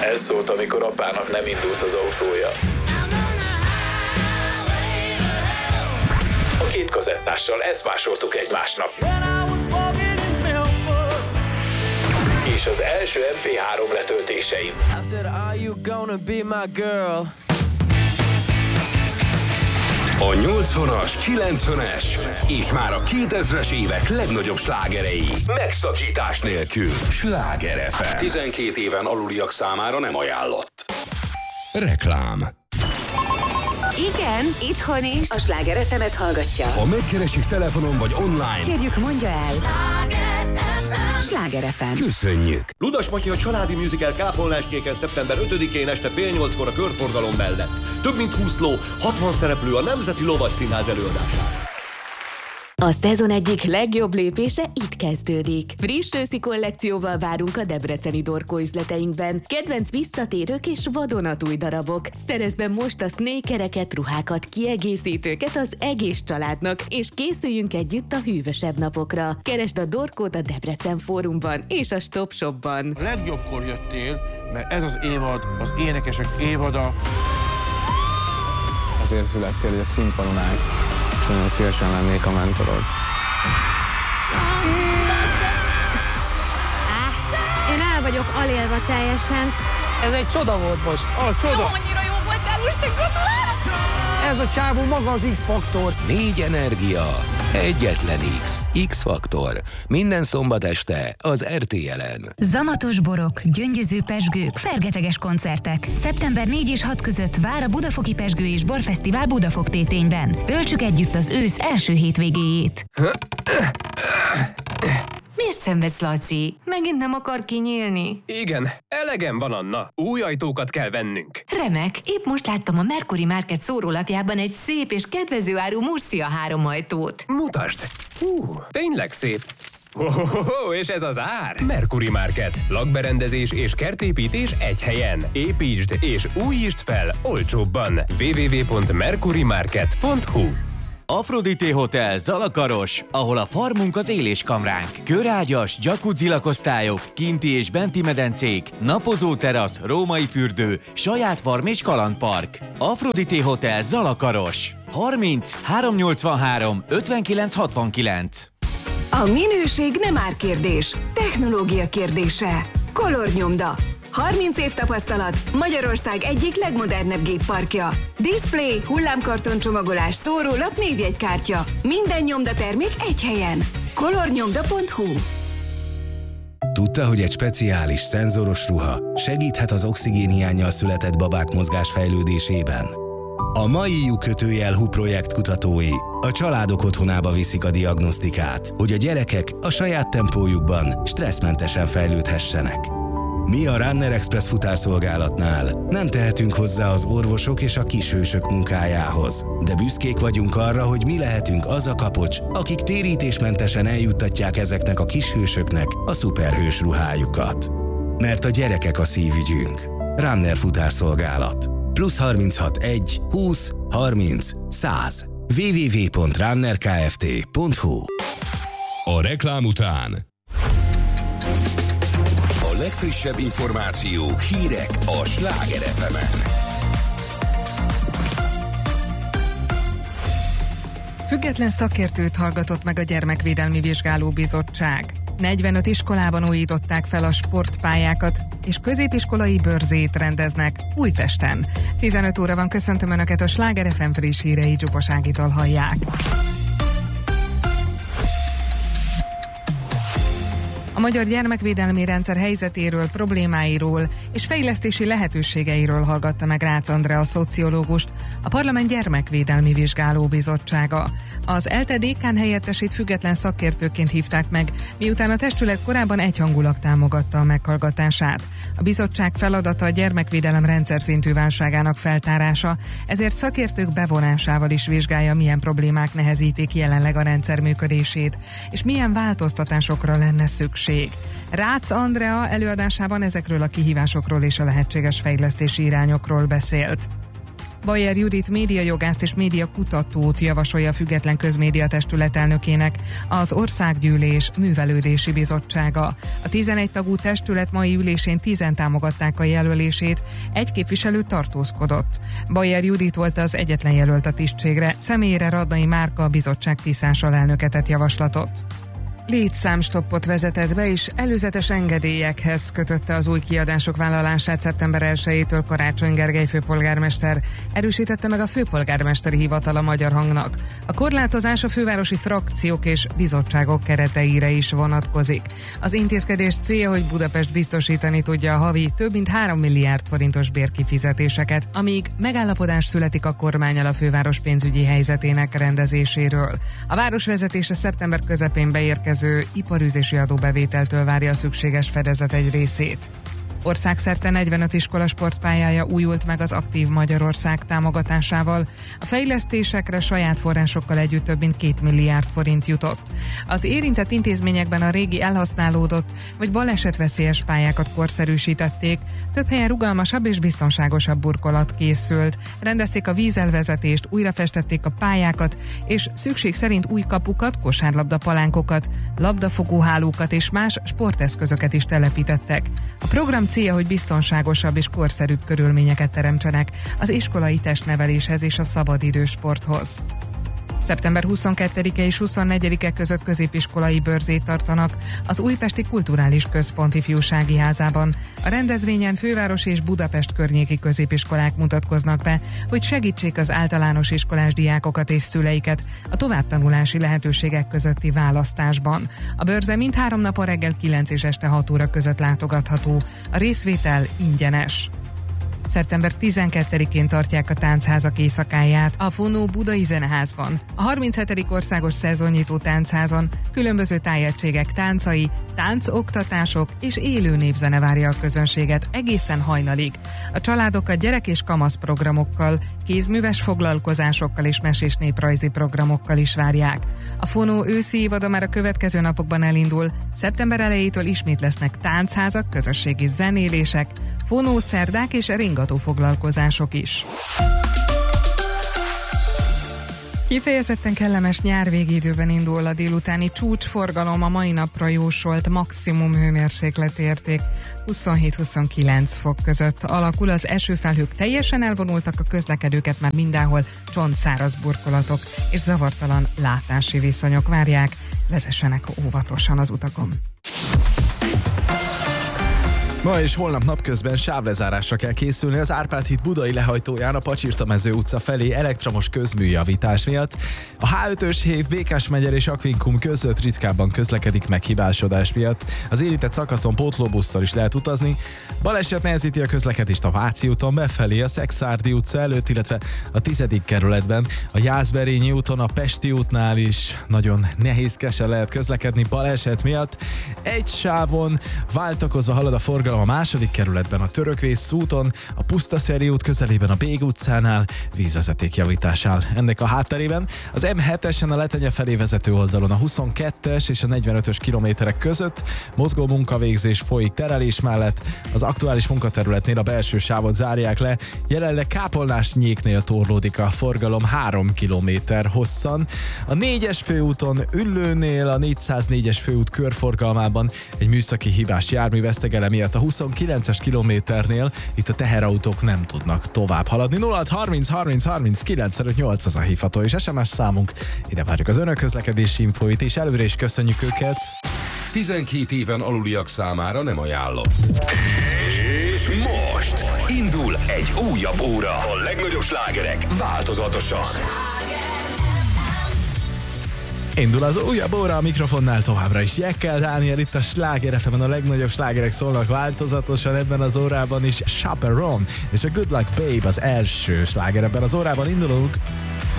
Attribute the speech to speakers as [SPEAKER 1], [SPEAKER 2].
[SPEAKER 1] Elszólt, amikor apának nem indult az autója. A két kazettással ezt másoltuk egymásnak. És az első MP3 letöltéseim.
[SPEAKER 2] A 80-as, 90-es és már a 2000-es évek legnagyobb slágerei. Megszakítás nélkül. Sláger FM. 12 éven aluliak számára nem ajánlott. Reklám.
[SPEAKER 3] Igen, itthon is. A Sláger FM-et hallgatja.
[SPEAKER 2] Ha megkeresik telefonon vagy online,
[SPEAKER 3] kérjük, mondja el. Sláger FM.
[SPEAKER 2] Köszönjük.
[SPEAKER 4] Ludas Matyi a családi musical Kápolnáskéken szeptember 5-én este fél 8-kor a körforgalom mellett. Több mint 20 ló, 60 szereplő a Nemzeti Lovasszínház előadásán.
[SPEAKER 5] A szezon egyik legjobb lépése itt kezdődik. Friss őszi kollekcióval várunk a debreceni dorkóüzleteinkben. Kedvenc visszatérők és vadonatúj darabok. Szerezd be most a snékereket, ruhákat, kiegészítőket az egész családnak, és készüljünk együtt a hűvösebb napokra. Keresd a Dorkót a Debrecen Fórumban és a Stop Shopban.
[SPEAKER 6] A legjobbkor jöttél, mert ez az évad, az énekesek évada.
[SPEAKER 7] Azért születtél, hogy a színpadon állsz, és nagyon szívesen lennék a mentorod.
[SPEAKER 8] Én el vagyok alélva teljesen.
[SPEAKER 9] Ez egy csoda volt most.
[SPEAKER 6] A csoda!
[SPEAKER 8] Annyira jó voltál, most te gratulálok!
[SPEAKER 9] Ez a csávó maga az X-faktor.
[SPEAKER 2] 4 energia, egyetlen X. X-faktor. Minden szombat este az RTL-en.
[SPEAKER 10] Zamatos borok, gyöngyöző pezsgők, fergeteges koncertek. Szeptember 4 és 6 között vár a Budafoki Pezsgő és Borfesztivál Budafok-Tétényben. Töltsük együtt az ősz első hétvégéjét.
[SPEAKER 11] Miért szenvedsz, Laci? Megint nem akar kinyílni?
[SPEAKER 12] Igen, elegem van, Anna. Új ajtókat kell vennünk.
[SPEAKER 11] Remek, épp most láttam a Mercury Market szórólapjában egy szép és kedvező áru Murcia 3 ajtót.
[SPEAKER 12] Mutasd! Tényleg szép. És ez az ár? Mercury Market. Lakberendezés és kertépítés egy helyen. Építsd és újítsd fel olcsóbban. www.mercurymarket.hu.
[SPEAKER 13] Aphrodite Hotel Zalakaros, ahol a farmunk az éléskamránk. Körágyas, jacuzzi lakosztályok, kinti és benti medencék, napozó terasz, római fürdő, saját farm és kalandpark. Aphrodite Hotel Zalakaros. 30 383 59 69.
[SPEAKER 3] A minőség nem árkérdés, technológia kérdése. Color Nyomda. 30 év tapasztalat, Magyarország egyik legmodernebb gépparkja. Display, hullámkartoncsomagolás, szórólap, névjegykártya. Minden nyomdatermék egy helyen. colornyomda.hu.
[SPEAKER 14] Tudta, hogy egy speciális, szenzoros ruha segíthet az oxigénhiánnyal született babák mozgásfejlődésében? A mai lyukkötőjel HU projekt kutatói a családok otthonába viszik a diagnosztikát, hogy a gyerekek a saját tempójukban stresszmentesen fejlődhessenek. Mi a Runner Express futárszolgálatnál nem tehetünk hozzá az orvosok és a kishősök munkájához, de büszkék vagyunk arra, hogy mi lehetünk az a kapocs, akik térítésmentesen eljuttatják ezeknek a kishősöknek a szuperhős ruhájukat. Mert a gyerekek a szívügyünk. Runner futárszolgálat. +36 1 20 30 100 www.runnerkft.hu.
[SPEAKER 2] A reklám után a legfrissebb információk, hírek a Sláger FM-en.
[SPEAKER 15] Független szakértőt hallgatott meg a Gyermekvédelmi Vizsgálóbizottság. 45 iskolában újították fel a sportpályákat, és középiskolai bőrzét rendeznek Újpesten. 15 óra van, köszöntöm Önöket, a Sláger FM friss hírei Csupos Ágitól hallják. A magyar gyermekvédelmi rendszer helyzetéről, problémáiról és fejlesztési lehetőségeiről hallgatta meg Rácz Andrea szociológust a Parlament Gyermekvédelmi Vizsgálóbizottsága. Az ELTE dékán helyettesét független szakértőként hívták meg, miután a testület korábban egyhangulag támogatta a meghallgatását. A bizottság feladata a gyermekvédelem rendszer szintű válságának feltárása, ezért szakértők bevonásával is vizsgálja, milyen problémák nehezítik jelenleg a rendszer működését, és milyen változtatásokra lenne szükség. Rácz Andrea előadásában ezekről a kihívásokról és a lehetséges fejlesztési irányokról beszélt. Bajer Judit médiajogászt és médiakutatót javasolja a Független Közmédia Testület elnökének az Országgyűlés Művelődési Bizottsága. A 11 tagú testület mai ülésén 10-en támogatták a jelölését, egy képviselő tartózkodott. Bajer Judit volt az egyetlen jelölt a tisztségre, személyére Radnai Márka a bizottság TISZ alelnöke tett javaslatot. Létszámstoppot vezetett be, és előzetes engedélyekhez kötötte az új kiadások vállalását szeptember 1-től Karácsony Gergely főpolgármester. Erősítette meg a főpolgármesteri hivatal a Magyar Hangnak. A korlátozás a fővárosi frakciók és bizottságok kereteire is vonatkozik. Az intézkedés célja, hogy Budapest biztosítani tudja a havi több mint 3 milliárd forintos bérkifizetéseket, amíg megállapodás születik a kormánnyal a főváros pénzügyi helyzetének rendezéséről. A városvezetése szeptember közepén beérkező iparűzési adóbevételtől várja a szükséges fedezet egy részét. Országszerte 45 iskola sportpályája újult meg az Aktív Magyarország támogatásával. A fejlesztésekre saját forrásokkal együtt több mint 2 milliárd forint jutott. Az érintett intézményekben a régi elhasználódott vagy balesetveszélyes pályákat korszerűsítették, több helyen rugalmasabb és biztonságosabb burkolat készült, rendezték a vízelvezetést, újrafestették a pályákat, és szükség szerint új kapukat, kosárlabda palánkokat, labdafogóhálókat és más sporteszközöket is telepítettek. A program célja, hogy biztonságosabb és korszerűbb körülményeket teremtsenek az iskolai testneveléshez és a szabadidős sporthoz. Szeptember 22-e és 24-e között középiskolai bőrzét tartanak az Újpesti Kulturális Központ ifjúsági házában. A rendezvényen fővárosi és Budapest környéki középiskolák mutatkoznak be, hogy segítsék az általános iskolás diákokat és szüleiket a továbbtanulási lehetőségek közötti választásban. A bőrze mind 3 napon reggel 9 és este 6 óra között látogatható. A részvétel ingyenes. Szeptember 12-én tartják a táncházak éjszakáját a Fonó Budai Zeneházban. A 37. országos szezonnyitó táncházon különböző tájegységek táncai, táncoktatások és élő népzene várja a közönséget egészen hajnalig. A családokat gyerek- és kamasz programokkal, kézműves foglalkozásokkal és mesés néprajzi programokkal is várják. A Fonó őszi évada már a következő napokban elindul. Szeptember elejétől ismét lesznek táncházak, közösségi zenélések, fonószerdák és ringató foglalkozások is. Kifejezetten kellemes nyárvégi időben indul a délutáni csúcsforgalom, a mai napra jósolt maximum hőmérsékletérték 27-29 fok között alakul, az esőfelhők teljesen elvonultak, a közlekedőket már mindenhol csontszáraz burkolatok és zavartalan látási viszonyok várják, vezessenek óvatosan az utakon.
[SPEAKER 16] Ma és holnap napközben sávlezárásra kell készülni az Árpád híd budai lehajtóján a Pacsirtamező utca felé elektromos közműjavítás miatt. A H5-ös hév Békás megyer és Aquincum között ritkábban közlekedik meghibásodás miatt. Az érintett szakaszon pótlóbusszal is lehet utazni. Baleset nehezíti a közlekedést a Váci úton befelé, a Szekszárdi utca előtt, illetve a 10. kerületben. A Jászberényi úton, a Pesti útnál is nagyon nehézkesen lehet közlekedni baleset miatt. Egy sávon váltakozva halad a forgalom a 2. kerületben, a Törökvész úton, a Pusztaszeri út közelében, a Bég utcánál vízvezeték javítás áll. Ennek a hátterében az M7-esen a Letenye felé vezető oldalon a 22-es és a 45-ös kilométerek között mozgó munkavégzés folyik terelés mellett, az aktuális munkaterületnél a belső sávot zárják le, jelenleg Kápolnás-Nyéknél torlódik a forgalom 3 kilométer hosszan. A 4-es főúton Üllőnél a 404-es főút körforgalmában egy műszaki hibás jármű vesztegele miatt a 29-es kilométernél itt a teherautók nem tudnak tovább haladni. 0630303958 az a hívható és SMS számunk. Ide várjuk az önök közlekedési infóit, és előre is köszönjük őket.
[SPEAKER 2] 12 éven aluliak számára nem ajánlott. És most indul egy újabb óra. A legnagyobb slágerek változatosan.
[SPEAKER 16] Indul az újabb óra, a mikrofonnál továbbra is Jekkel Dániel, itt a Sláger FM-en a legnagyobb slágerek szólnak változatosan ebben az órában is. Chaperone és a Good Luck Babe az első sláger ebben az órában. Indulunk!